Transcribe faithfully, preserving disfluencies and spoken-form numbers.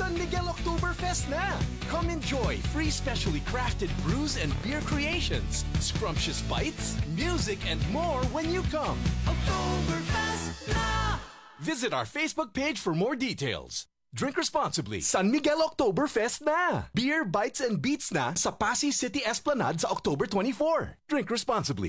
San Miguel Oktoberfest na! Come enjoy free specially crafted brews and beer creations, scrumptious bites, music, and more when you come. Oktoberfest na! Visit our Facebook page for more details. Drink responsibly. San Miguel Oktoberfest na! Beer, bites, and beats na sa Pasay City Esplanade sa October twenty-fourth. Drink responsibly.